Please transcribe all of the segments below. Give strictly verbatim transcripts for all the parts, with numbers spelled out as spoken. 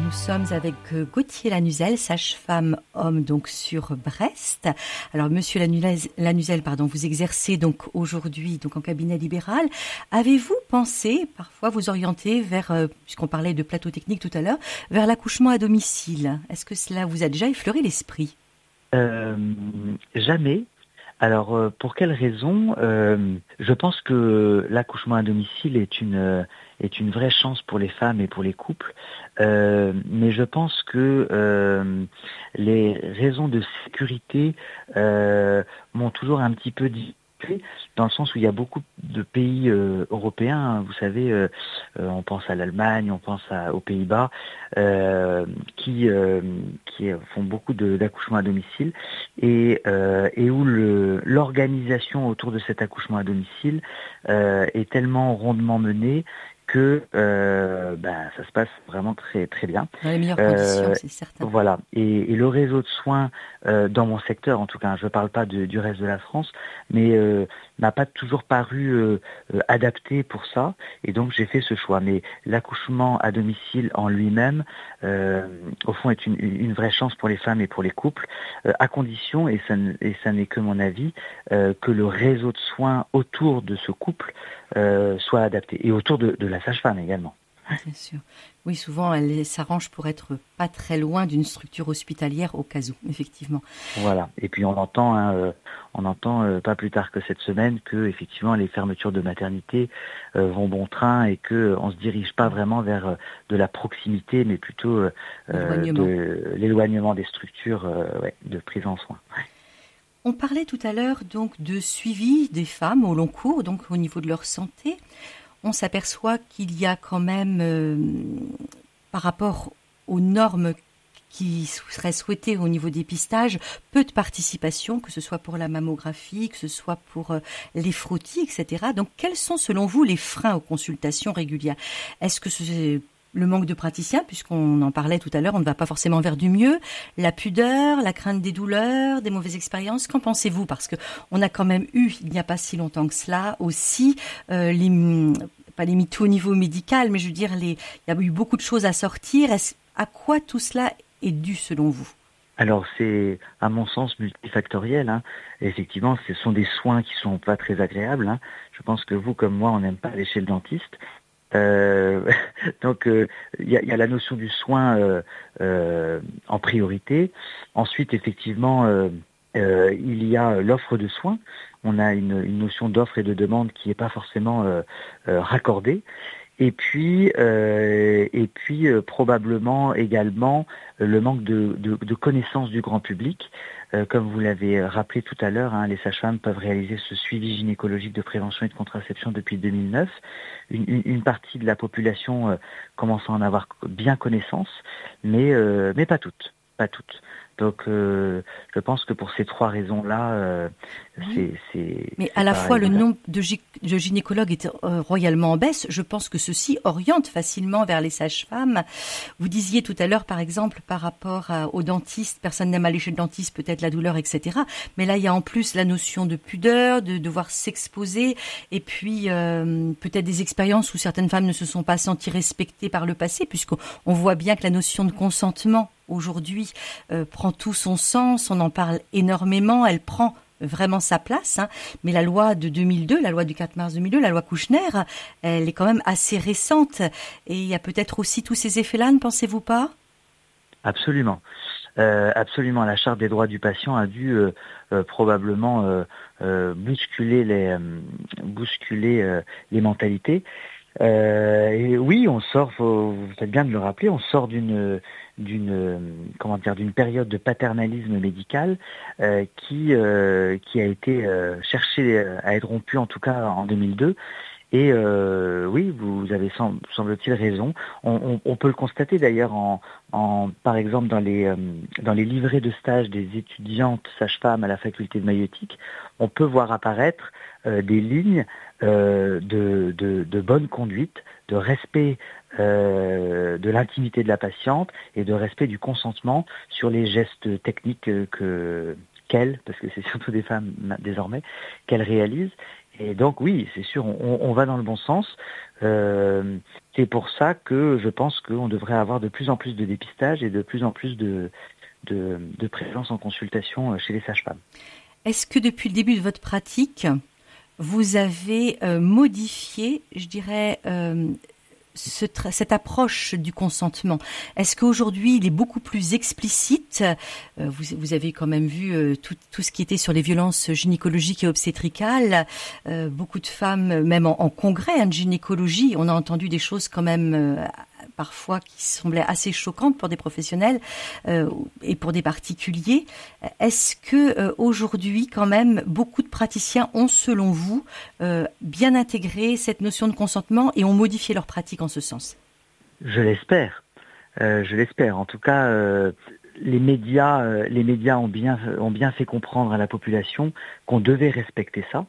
Nous sommes avec Gauthier Lanuzel, sage-femme homme donc sur Brest. Alors Monsieur Lanuzel, Lanuzel pardon, vous exercez donc aujourd'hui donc en cabinet libéral. Avez-vous pensé parfois vous orienter vers, euh, puisqu'on parlait de plateau technique tout à l'heure, vers l'accouchement à domicile? Est-ce que cela vous a déjà effleuré l'esprit? euh, Jamais. Alors, euh, pour quelle raison euh, Je pense que l'accouchement à domicile est une euh, est une vraie chance pour les femmes et pour les couples, euh, mais je pense que euh, les raisons de sécurité euh, m'ont toujours un petit peu dit dans le sens où il y a beaucoup de pays euh, européens, hein, vous savez, euh, euh, on pense à l'Allemagne, on pense à, aux Pays-Bas, euh, qui euh, qui font beaucoup de, d'accouchements à domicile et euh, et où le, l'organisation autour de cet accouchement à domicile euh, est tellement rondement menée que euh, ben, ça se passe vraiment très très bien. Dans les meilleures Euh, conditions, c'est certain. Voilà. Et, et le réseau de soins euh, dans mon secteur, en tout cas, je ne parle pas de, du reste de la France, mais euh, n'a pas toujours paru euh, euh, adapté pour ça. Et donc j'ai fait ce choix. Mais l'accouchement à domicile en lui-même, euh, au fond, est une, une vraie chance pour les femmes et pour les couples, euh, à condition, et ça, et ça n'est que mon avis, euh, que le réseau de soins autour de ce couple euh, soit adapté. Et autour de, de la sage-femme également. Bien sûr. Oui, souvent, elle s'arrange pour être pas très loin d'une structure hospitalière au cas où, effectivement. Voilà. Et puis on entend, hein, euh, on entend euh, pas plus tard que cette semaine que effectivement les fermetures de maternité euh, vont bon train et que euh, on se dirige pas vraiment vers euh, de la proximité, mais plutôt euh, L'éloignement. de l'éloignement des structures euh, ouais, de prise en soin. Ouais. On parlait tout à l'heure donc de suivi des femmes au long cours, donc au niveau de leur santé. On s'aperçoit qu'il y a quand même, euh, par rapport aux normes qui seraient souhaitées au niveau des dépistage, peu de participation, que ce soit pour la mammographie, que ce soit pour euh, les frottis, et cetera. Donc, quels sont selon vous les freins aux consultations régulières? Est-ce que c'est le manque de praticiens, puisqu'on en parlait tout à l'heure, on ne va pas forcément vers du mieux, la pudeur, la crainte des douleurs, des mauvaises expériences? Qu'en pensez-vous? Parce que on a quand même eu, il n'y a pas si longtemps que cela, aussi euh, les, pas les mythos au niveau médical, mais je veux dire, les, il y a eu beaucoup de choses à sortir. Est-ce, à quoi tout cela est dû selon vous? Alors c'est, à mon sens, multifactoriel. Hein. Effectivement, ce sont des soins qui sont pas très agréables. Hein. Je pense que vous, comme moi, on n'aime pas aller chez le dentiste. Euh, donc il euh, y, a, y a la notion du soin euh, euh, en priorité. Ensuite, effectivement, euh, euh, il y a l'offre de soins. On a une, une notion d'offre et de demande qui n'est pas forcément euh, euh, raccordée. Et puis, euh, et puis euh, probablement également euh, le manque de, de, de connaissance du grand public. Euh, comme vous l'avez rappelé tout à l'heure, hein, les sages-femmes peuvent réaliser ce suivi gynécologique de prévention et de contraception depuis deux mille neuf. Une, une, une partie de la population euh, commence à en avoir bien connaissance, mais, euh, mais pas toutes, pas toutes. Donc, euh, je pense que pour ces trois raisons-là, euh, oui. c'est, c'est. Mais c'est à la fois, le évident. nombre de, gy- de gynécologues est euh, royalement en baisse. Je pense que ceci oriente facilement vers les sages-femmes. Vous disiez tout à l'heure, par exemple, par rapport à, aux dentistes, personne n'aime aller chez le dentiste, peut-être la douleur, et cetera. Mais là, il y a en plus la notion de pudeur, de devoir s'exposer, et puis euh, peut-être des expériences où certaines femmes ne se sont pas senties respectées par le passé, puisqu'on on voit bien que la notion de consentement aujourd'hui euh, prend tout son sens, on en parle énormément, elle prend vraiment sa place, hein. Mais la loi de deux mille deux, la loi du quatre mars deux mille deux, la loi Kouchner, elle est quand même assez récente, et il y a peut-être aussi tous ces effets-là, ne pensez-vous pas? Absolument. Euh, absolument, la charte des droits du patient a dû euh, euh, probablement euh, euh, bousculer les euh, bousculer euh, les mentalités. Euh, et oui, on sort, faut, vous faites bien de le rappeler, on sort d'une d'une comment dire d'une période de paternalisme médical euh, qui euh, qui a été euh, cherché à être rompu en tout cas en deux mille deux. Et euh, oui, vous avez sem- semble-t-il raison. On, on, on peut le constater d'ailleurs en, en par exemple dans les euh, dans les livrets de stage des étudiantes sages-femmes à la faculté de maïeutique, on peut voir apparaître euh, des lignes euh, de, de de bonne conduite, de respect euh, de l'intimité de la patiente et de respect du consentement sur les gestes techniques que qu'elles, parce que c'est surtout des femmes désormais, qu'elles réalisent. Et donc oui, c'est sûr, on, on va dans le bon sens. Euh, c'est pour ça que je pense qu'on devrait avoir de plus en plus de dépistage et de plus en plus de, de, de présence en consultation chez les sages-femmes. Est-ce que depuis le début de votre pratique, vous avez euh, modifié, je dirais, euh, ce tra- cette approche du consentement? Est-ce qu'aujourd'hui, il est beaucoup plus explicite? euh, vous, vous avez quand même vu euh, tout, tout ce qui était sur les violences gynécologiques et obstétricales. Euh, beaucoup de femmes, même en, en congrès hein, de gynécologie, on a entendu des choses quand même euh, parfois qui semblaient assez choquantes pour des professionnels euh, et pour des particuliers. Est-ce que euh, aujourd'hui, quand même, beaucoup de praticiens ont, selon vous, euh, bien intégré cette notion de consentement et ont modifié leur pratique en ce sens? Je l'espère. Euh, je l'espère. En tout cas, euh, les médias, euh, les médias ont bien, ont bien fait comprendre à la population qu'on devait respecter ça.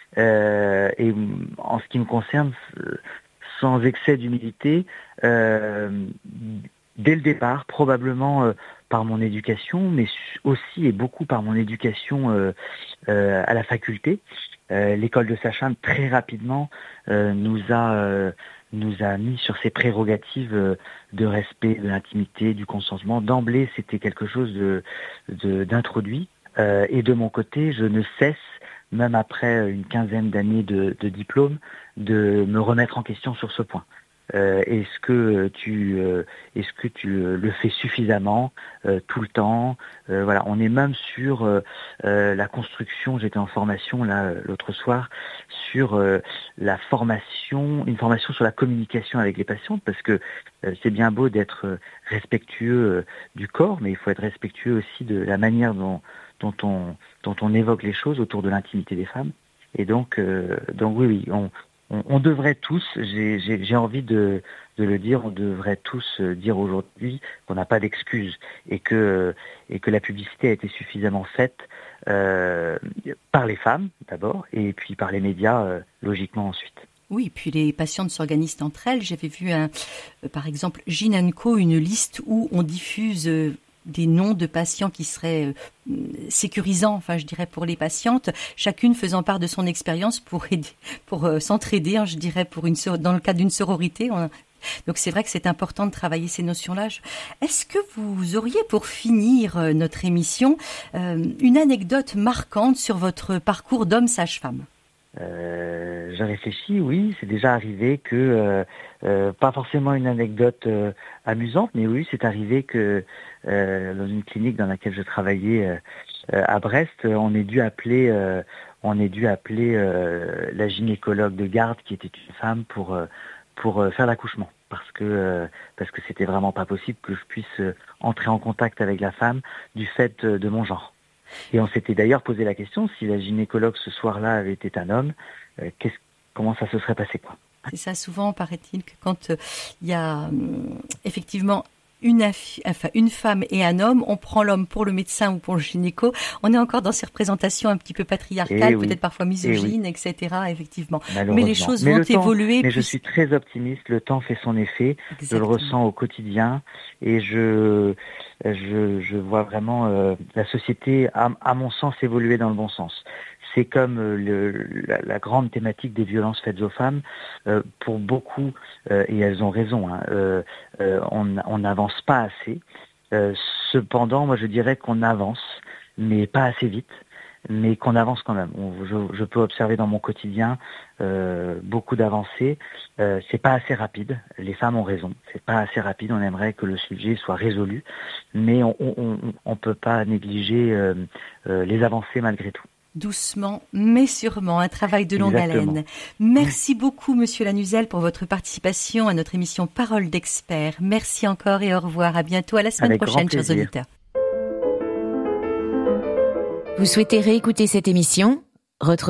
Euh, et en ce qui me concerne, sans excès d'humilité, euh, dès le départ, probablement euh, par mon éducation, mais aussi et beaucoup par mon éducation euh, euh, à la faculté. Euh, l'école de sage-femme très rapidement euh, nous a euh, nous a mis sur ses prérogatives euh, de respect de l'intimité, du consentement. D'emblée, c'était quelque chose de, de d'introduit. Euh, et de mon côté, je ne cesse, même après une quinzaine d'années de, de diplôme, de me remettre en question sur ce point. Euh, est-ce que tu, euh, est-ce que tu le fais suffisamment euh, tout le temps? euh, Voilà, on est même sur euh, euh, la construction. J'étais en formation là l'autre soir sur euh, la formation, une formation sur la communication avec les patientes, parce que euh, c'est bien beau d'être respectueux euh, du corps, mais il faut être respectueux aussi de la manière dont dont on dont on évoque les choses autour de l'intimité des femmes. Et donc, euh, donc oui, oui, on On, on devrait tous, j'ai, j'ai, j'ai envie de, de le dire, on devrait tous dire aujourd'hui qu'on n'a pas d'excuses et que, et que la publicité a été suffisamment faite euh, par les femmes d'abord et puis par les médias euh, logiquement ensuite. Oui, puis les patientes s'organisent entre elles. J'avais vu, un, euh, par exemple, Gyn and Co, une liste où on diffuse euh, des noms de patients qui seraient euh, sécurisants, enfin je dirais pour les patientes, chacune faisant part de son expérience pour aider, pour euh, s'entraider, hein, je dirais pour une dans le cadre d'une sororité. On, donc c'est vrai que c'est important de travailler ces notions-là. Est-ce que vous auriez, pour finir euh, notre émission, euh, une anecdote marquante sur votre parcours d'homme sage-femme? Euh, je réfléchis, oui, c'est déjà arrivé que, euh, euh, pas forcément une anecdote euh, amusante, mais oui, c'est arrivé que euh, dans une clinique dans laquelle je travaillais euh, euh, à Brest, on ait dû appeler, euh, on ait dû appeler euh, la gynécologue de garde, qui était une femme, pour euh, pour euh, faire l'accouchement, parce que euh, parce que c'était vraiment pas possible que je puisse euh, entrer en contact avec la femme du fait euh, de mon genre. Et on s'était d'ailleurs posé la question, si la gynécologue ce soir-là avait été un homme, euh, qu'est-ce, comment ça se serait passé, quoi. C'est ça, souvent, paraît-il, que quand il euh, y a euh, effectivement une, affi- enfin, une femme et un homme, on prend l'homme pour le médecin ou pour le gynéco. On est encore dans ces représentations un petit peu patriarcales, oui, peut-être parfois misogynes, oui, et cetera, effectivement. Mais les choses mais vont évoluer. Temps, mais puis... je suis très optimiste, le temps fait son effet, exactement. Je le ressens au quotidien et je, je, je vois vraiment euh, la société, à, à mon sens, évoluer dans le bon sens. C'est comme le, la, la grande thématique des violences faites aux femmes. Euh, pour beaucoup, euh, et elles ont raison, hein, euh, euh, on n'avance pas assez. Euh, cependant, moi je dirais qu'on avance, mais pas assez vite, mais qu'on avance quand même. On, je, je peux observer dans mon quotidien euh, beaucoup d'avancées. Euh, c'est pas assez rapide. Les femmes ont raison. C'est pas assez rapide. On aimerait que le sujet soit résolu, mais on on, on peut pas négliger euh, euh, les avancées malgré tout. Doucement, mais sûrement, un travail de longue Exactement. haleine. Merci beaucoup, Monsieur Lanuzel, pour votre participation à notre émission Parole d'experts. Merci encore et au revoir. À bientôt, à la semaine Avec prochaine, chers auditeurs. Vous souhaitez réécouter cette émission ? Retrouvez